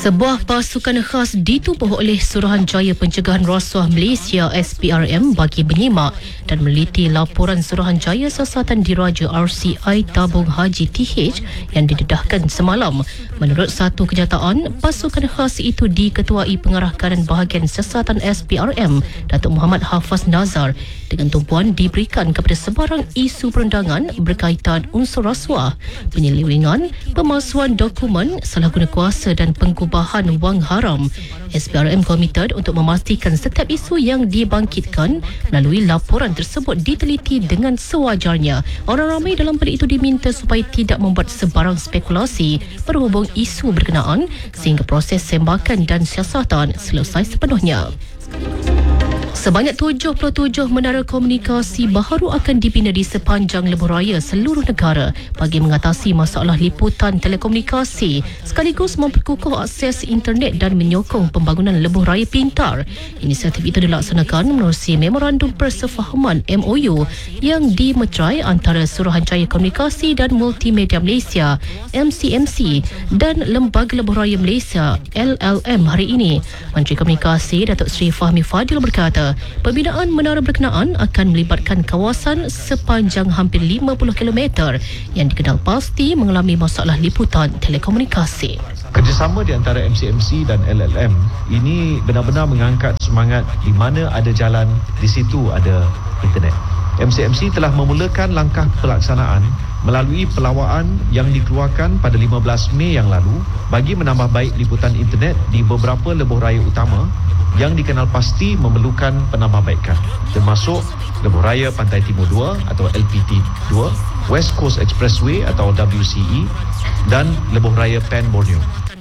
Sebuah pasukan khas ditubuh oleh Suruhanjaya Pencegahan Rasuah Malaysia SPRM bagi menyimak dan meliti laporan Suruhanjaya Siasatan Diraja RCI Tabung Haji TH yang didedahkan semalam. Menurut satu kenyataan, pasukan khas itu diketuai Pengarah Kanan Bahagian Siasatan SPRM Datuk Muhammad Hafaz Nazar dengan tumpuan diberikan kepada sebarang isu perendangan berkaitan unsur rasuah, penyelewengan, pemalsuan dokumen, salah guna kuasa dan pengubahan wang haram. SPRM komited untuk memastikan setiap isu yang dibangkitkan melalui laporan tersebut diteliti dengan sewajarnya. Orang ramai dalam pada itu diminta supaya tidak membuat sebarang spekulasi berhubung isu berkenaan sehingga proses sembakan dan siasatan selesai sepenuhnya. Sebanyak 77 menara komunikasi baharu akan dibina di sepanjang lebuh raya seluruh negara bagi mengatasi masalah liputan telekomunikasi sekaligus memperkukuh akses internet dan menyokong pembangunan lebuh raya pintar. Inisiatif itu dilaksanakan menerusi Memorandum Persefahaman MOU yang dimeterai antara Suruhanjaya Komunikasi dan Multimedia Malaysia MCMC dan Lembaga Lebuh Raya Malaysia LLM hari ini. Menteri Komunikasi Datuk Seri Fahmi Fadil berkata, pembinaan menara berkenaan akan melibatkan kawasan sepanjang hampir 50 km yang dikenal pasti mengalami masalah liputan telekomunikasi. Kerjasama di antara MCMC dan LLM ini benar-benar mengangkat semangat di mana ada jalan, di situ ada internet. MCMC telah memulakan langkah pelaksanaan melalui pelawaan yang dikeluarkan pada 15 Mei yang lalu bagi menambah baik liputan internet di beberapa lebuh raya utama yang dikenal pasti memerlukan penambahbaikan, termasuk Lebuh Raya Pantai Timur 2 atau LPT 2, West Coast Expressway atau WCE dan Lebuh Raya Pan Borneo.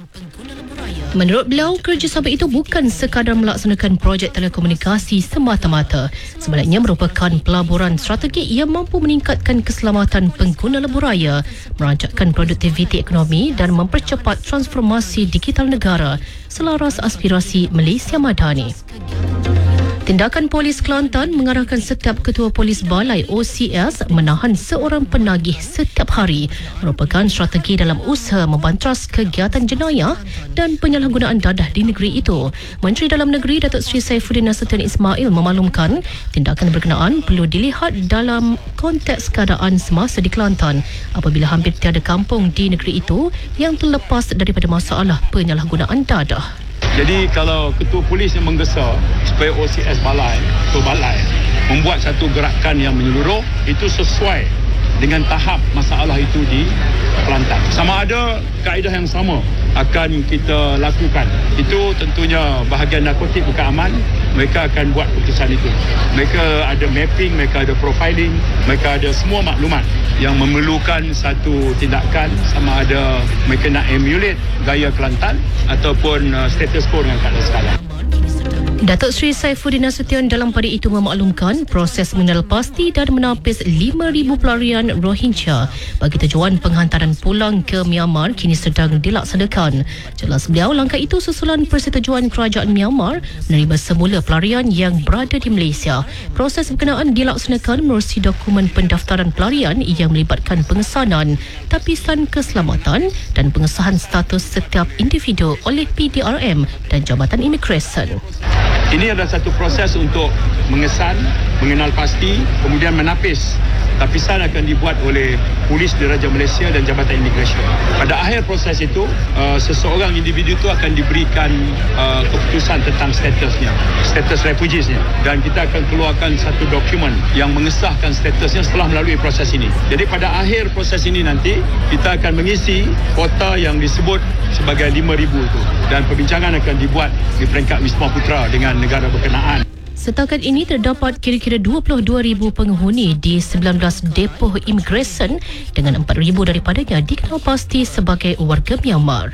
Menurut beliau, kerjasama itu bukan sekadar melaksanakan projek telekomunikasi semata-mata. Sebaliknya merupakan pelaburan strategik yang mampu meningkatkan keselamatan pengguna lebuh raya, merancangkan produktiviti ekonomi dan mempercepat transformasi digital negara selaras aspirasi Malaysia Madani. Tindakan Polis Kelantan mengarahkan setiap ketua polis balai OCS menahan seorang penagih setiap hari merupakan strategi dalam usaha membantras kegiatan jenayah dan penyalahgunaan dadah di negeri itu. Menteri Dalam Negeri Datuk Seri Saifuddin Nasution Ismail memaklumkan tindakan berkenaan perlu dilihat dalam konteks keadaan semasa di Kelantan apabila hampir tiada kampung di negeri itu yang terlepas daripada masalah penyalahgunaan dadah. Jadi kalau ketua polis yang menggesa supaya OCS balai membuat satu gerakan yang menyeluruh, itu sesuai dengan tahap masalah itu di Kelantan. Sama ada kaedah yang sama akan kita lakukan. Itu tentunya bahagian narkotik bukan aman, mereka akan buat keputusan itu. Mereka ada mapping, mereka ada profiling, mereka ada semua maklumat yang memerlukan satu tindakan, sama ada mereka nak emulate gaya Kelantan ataupun status quo dengan keadaan sekarang. Datuk Seri Saifuddin Nasution dalam pada itu memaklumkan proses mengenal pasti dan menapis 5,000 pelarian Rohingya bagi tujuan penghantaran pulang ke Myanmar kini sedang dilaksanakan. Jelas beliau, langkah itu susulan persetujuan kerajaan Myanmar menerima semula pelarian yang berada di Malaysia. Proses berkenaan dilaksanakan menerusi dokumen pendaftaran pelarian yang melibatkan pengesanan, tapisan keselamatan dan pengesahan status setiap individu oleh PDRM dan Jabatan Imigresen. Ini adalah satu proses untuk mengesan, mengenal pasti, kemudian menapis. Tapisan akan dibuat oleh Polis Diraja Malaysia dan Jabatan Imigresen. Pada akhir proses itu, seseorang individu itu akan diberikan keputusan tentang statusnya, status refugeesnya. Dan kita akan keluarkan satu dokumen yang mengesahkan statusnya setelah melalui proses ini. Jadi pada akhir proses ini nanti, kita akan mengisi kuota yang disebut sebagai 5,000 itu. Dan perbincangan akan dibuat di peringkat Wisma Putra dengan negara berkenaan. Setakat ini terdapat kira-kira 22,000 penghuni di 19 depoh imigresen dengan 4,000 daripadanya dikenal pasti sebagai warga Myanmar.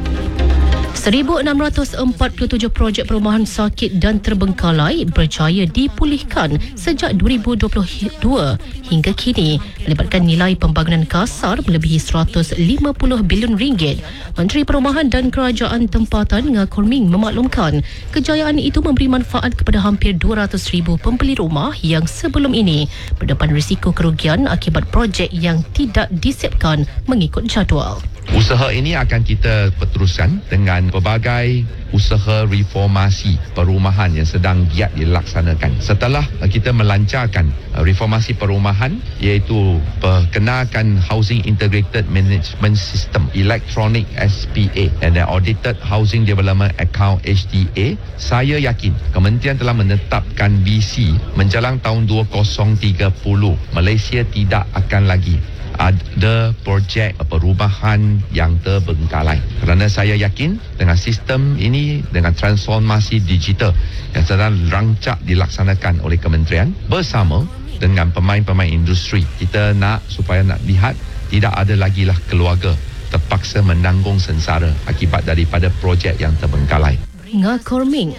1,647 projek perumahan sakit dan terbengkalai berjaya dipulihkan sejak 2022 hingga kini, melibatkan nilai pembangunan kasar melebihi 150 bilion ringgit. Menteri Perumahan dan Kerajaan Tempatan Ngah Korming memaklumkan kejayaan itu memberi manfaat kepada hampir 200,000 pembeli rumah yang sebelum ini berdepan risiko kerugian akibat projek yang tidak disiapkan mengikut jadual. Usaha ini akan kita teruskan dengan pelbagai usaha reformasi perumahan yang sedang giat dilaksanakan. Setelah kita melancarkan reformasi perumahan iaitu perkenalkan Housing Integrated Management System, Electronic SPA and Audited Housing Development Account HDA, saya yakin Kementerian telah menetapkan visi menjelang tahun 2030 Malaysia tidak akan lagi ada projek perubahan yang terbengkalai. Kerana saya yakin dengan sistem ini, dengan transformasi digital yang sedang rancak dilaksanakan oleh kementerian bersama dengan pemain-pemain industri, kita nak supaya nak lihat tidak ada lagi lah keluarga terpaksa menanggung sengsara akibat daripada projek yang terbengkalai. Ngakorming.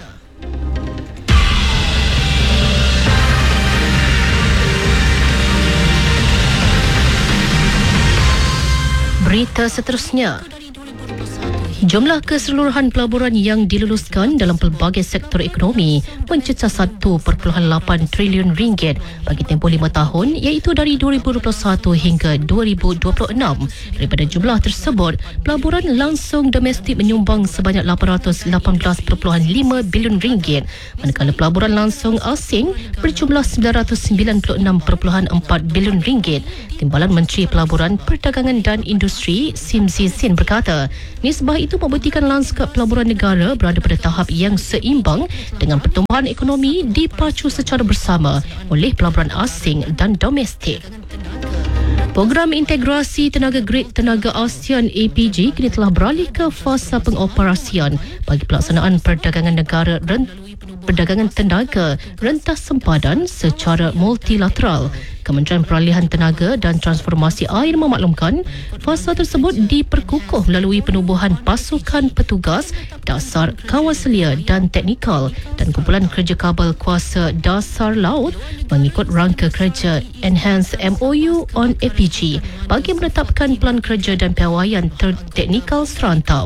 Berita seterusnya. Jumlah keseluruhan pelaburan yang diluluskan dalam pelbagai sektor ekonomi mencecah 1.8 trilion ringgit bagi tempoh 5 tahun iaitu dari 2021 hingga 2026. Daripada jumlah tersebut, pelaburan langsung domestik menyumbang sebanyak 818.5 bilion ringgit, manakala pelaburan langsung asing berjumlah 996.4 bilion ringgit. Timbalan Menteri Pelaburan, Perdagangan dan Industri Sim Zizin berkata, nisbah itu membuktikan lanskap pelaburan negara berada pada tahap yang seimbang dengan pertumbuhan ekonomi dipacu secara bersama oleh pelaburan asing dan domestik. Program Integrasi Tenaga Grid Tenaga ASEAN APG kini telah beralih ke fasa pengoperasian bagi pelaksanaan perdagangan negara perdagangan tenaga rentas sempadan secara multilateral. Kementerian Peralihan Tenaga dan Transformasi Air memaklumkan fasa tersebut diperkukuh melalui penubuhan pasukan petugas dasar kawaselia dan teknikal dan kumpulan kerja kabel kuasa dasar laut mengikut rangka kerja Enhanced MOU on APG bagi menetapkan pelan kerja dan piawaian teknikal serantau.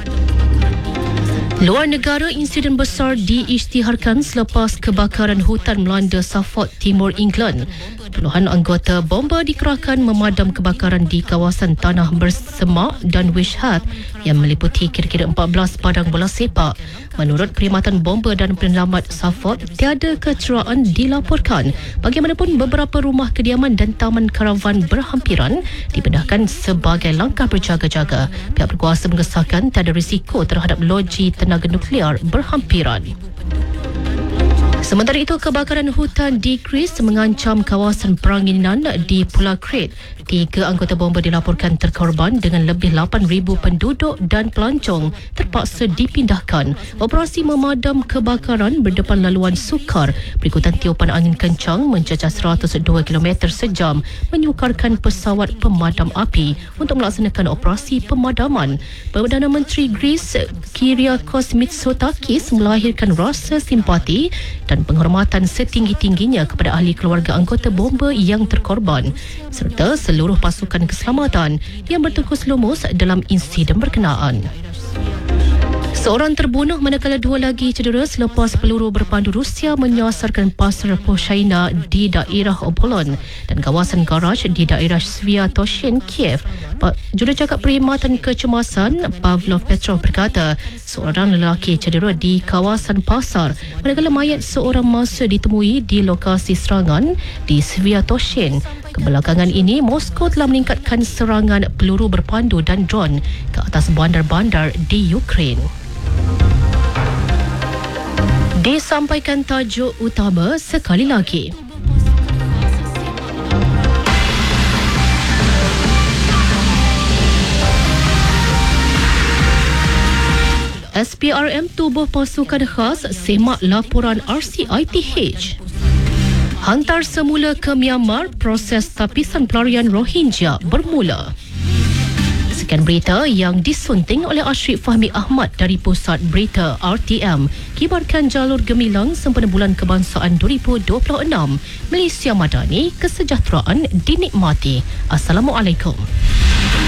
Luar negara, insiden besar diisytiharkan selepas kebakaran hutan melanda Suffolk, Timur England. Puluhan anggota bomba dikerahkan memadam kebakaran di kawasan tanah bersemak dan Wishart yang meliputi kira-kira 14 padang bola sepak. Menurut Perkhidmatan Bomba dan Penyelamat Suffolk, tiada kecederaan dilaporkan. Bagaimanapun, beberapa rumah kediaman dan taman karavan berhampiran dipindahkan sebagai langkah berjaga-jaga. Pihak berkuasa mengesahkan tiada risiko terhadap loji tenaga nuklear berhampiran. Sementara itu, kebakaran hutan di Greece mengancam kawasan peranginan di Pulau Crete. 3 anggota bomba dilaporkan terkorban dengan lebih 8,000 penduduk dan pelancong terpaksa dipindahkan. Operasi memadam kebakaran berdepan laluan sukar berikutan tiupan angin kencang mencecah 102 km sejam menyukarkan pesawat pemadam api untuk melaksanakan operasi pemadaman. Perdana Menteri Greece Kyriakos Mitsotakis melahirkan rasa simpati dan penghormatan setinggi-tingginya kepada ahli keluarga anggota bomba yang terkorban serta seluruh pasukan keselamatan yang bertungkus lumus dalam insiden berkenaan. Seorang terbunuh manakala 2 lagi cedera selepas peluru berpandu Rusia menyasarkan pasar Poshaina di daerah Opolon dan kawasan garaj di daerah Sviatoshin, Kiev. Jurucakap Perkhidmatan Kecemasan Pavlov Petrov berkata seorang lelaki cedera di kawasan pasar manakala mayat seorang mangsa ditemui di lokasi serangan di Sviatoshin. Kebelakangan ini, Moskow telah meningkatkan serangan peluru berpandu dan drone ke atas bandar-bandar di Ukraine. Disampaikan tajuk utama sekali lagi. SPRM tubuh pasukan khas semak laporan RCITH. Hantar semula ke Myanmar, proses tapisan pelarian Rohingya bermula. Sekian berita yang disunting oleh Ashrif Fahmi Ahmad dari Pusat Berita RTM. Kibarkan jalur gemilang sempena Bulan Kebangsaan 2026. Malaysia Madani, kesejahteraan dinikmati. Assalamualaikum.